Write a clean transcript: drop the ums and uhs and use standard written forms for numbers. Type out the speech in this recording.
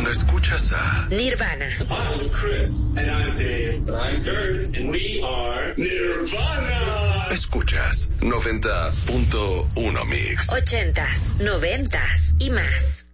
Cuando escuchas a Nirvana. I'm Chris. And I'm Dave. And I'm Kurt. And we are Nirvana. Escuchas 90.1 Mix. 80s, 90s y más.